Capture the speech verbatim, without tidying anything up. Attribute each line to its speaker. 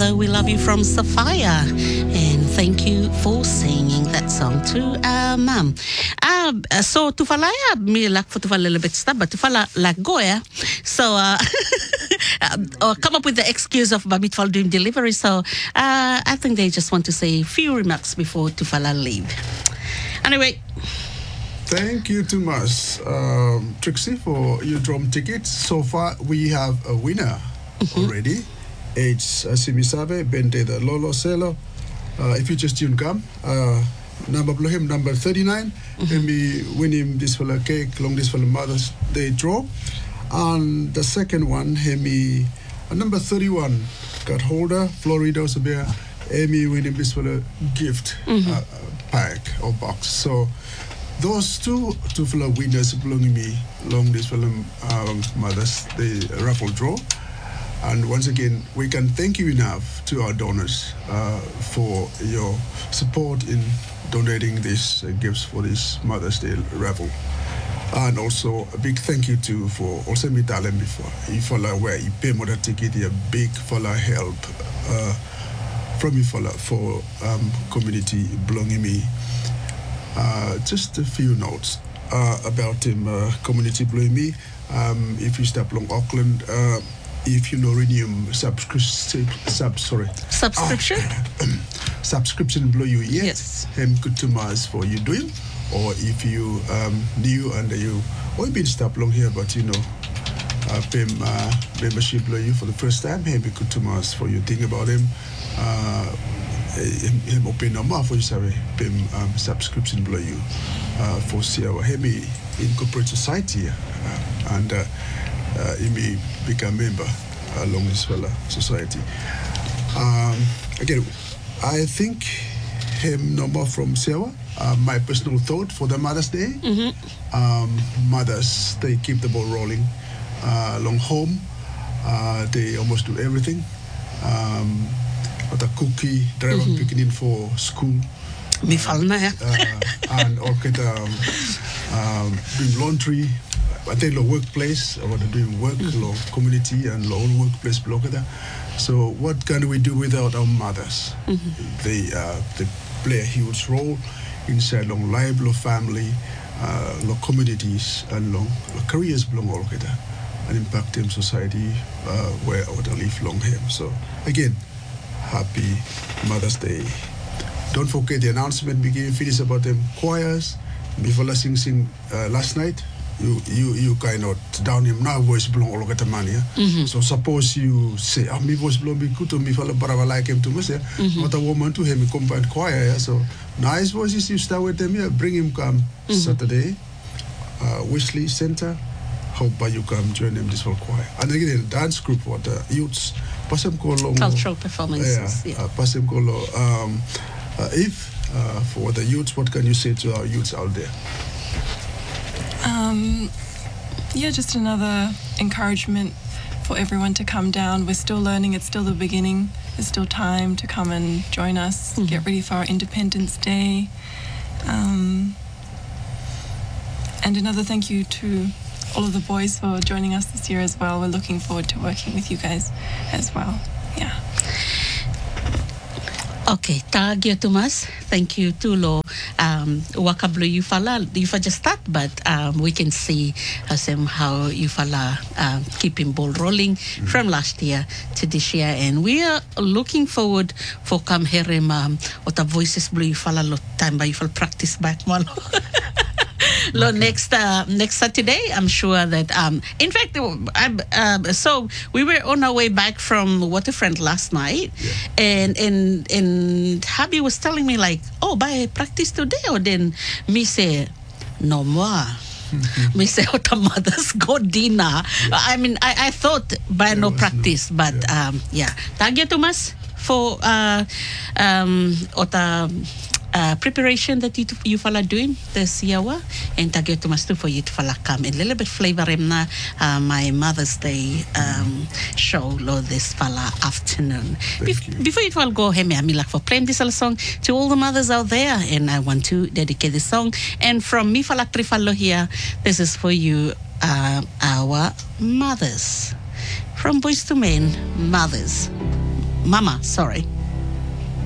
Speaker 1: Mother, We Love You from Sophia. And thank you for singing that song to our mum. Uh, so, tufalaya, me like for tufala a little bit stuff, but tufala like goya. So, uh, or come up with the excuse of Babitfal doing delivery. So, uh, I think they just want to say a few remarks before tufala leave. Anyway.
Speaker 2: Thank you too much, um, Trixie, for your drum tickets. So far, we have a winner mm-hmm. already. It's Simisabe Bente the Lolo Selo. Uh, if you just tune come, uh, number blow him number thirty-nine. Mm-hmm. And we win him this for a cake, long this for the Mother's Day draw. And the second one, Hemi, uh, number thirty-one, got holder, Florida Sabia. Amy win him this for a gift mm-hmm. uh, pack or box. So those two two fellow winners belonging me long this film um, Mother's Day raffle draw. And once again, we can thank you enough to our donors uh, for your support in donating these uh, gifts for this Mother's Day raffle. And also a big thank you to for also me talent before. If you where you pay more ticket, a big follow help uh, from you for for um, community belonging me. Uh, just a few notes uh, about him, uh, community belonging me. Um, if you step along Auckland. Uh, If you know Renium subscription, sub sorry
Speaker 1: subscription,
Speaker 2: oh, subscription below you yet?
Speaker 1: Yes.
Speaker 2: Hem good to Mars for you doing, or if you um, new and you or you been stop long here, but you know, uh, pay uh, membership below you for the first time. Hem good to Mars for you think about him. Uh, him open no more for you sorry. Pay um, subscription below you uh, for see our hemi in corporate society uh, and. Uh, Uh, he may become a member along this fella society. Um, again, I think him no more from Sewa. Uh, my personal thought for the Mother's Day. Mm-hmm. Um, mothers, they keep the ball rolling uh, along home. Uh, they almost do everything. Um, what a cookie, drive mm-hmm. picking in for school.
Speaker 1: Me falna ya.
Speaker 2: And or get um, um, doing laundry. I think the workplace, or they're doing work, mm-hmm. the community and the own workplace block there. So what can we do without our mothers? Mm-hmm. They uh, they play a huge role inside long life, long family, uh, long communities and long, long careers belong all there and impact in society uh, where they live long here. So again, happy Mother's Day. Don't forget the announcement we gave finish about them choirs. Before sing sing uh, last night. You you you kind of down him now voice belong all over the money. Mm-hmm. So suppose you say, ah, my voice belong be good to me, follow but I like him to me. Say, what a woman to him, combined choir. Yeah? So nice voices. You start with them here. Bring him come mm-hmm. Saturday, uh, Wesley Center. Hope you come join them this whole choir. And again, dance group what the youths. Pass them call
Speaker 1: cultural performances.
Speaker 2: Yeah. yeah. Uh, pass them call um, uh, if uh, for the youths, what can you say to our youths out there?
Speaker 3: Um, yeah, just another encouragement for everyone to come down. We're still learning. It's still the beginning. There's still time to come and join us, mm-hmm. get ready for our Independence Day. Um, and another thank you to all of the boys for joining us this year as well. We're looking forward to working with you guys as well. Yeah.
Speaker 1: Okay, tagya Tumas. Thank you to lo um wakablo you fala you fa just start, but um we can see um, how you fala um, keeping ball rolling mm-hmm. from last year to this year, and we are looking forward for come here um what the voices blue you fala lo time by you fala practice back malo. Lo okay. next uh, next Saturday, I'm sure that um in fact I'm, uh, so we were on our way back from Waterfront last night, yeah. and and and Habi was telling me like, oh, by practice today, or then me say no more. Mm-hmm. Me say, oh, the mothers go dinner. Yeah. I mean, I, I thought by there no practice, no, but yeah. um yeah. Thank you, Thomas, for uh um ota. Uh, preparation that you you fala doing this year, and tagyo to mas for you to fala come and a little bit flavor him na uh, my Mother's Day um, show lo this fala afternoon. Bef- before you all go, hey me I like for playing this song to all the mothers out there, and I want to dedicate this song. And from me fala trifalo here, this is for you, uh, our mothers, from Boys to Men, mothers. Mama, sorry.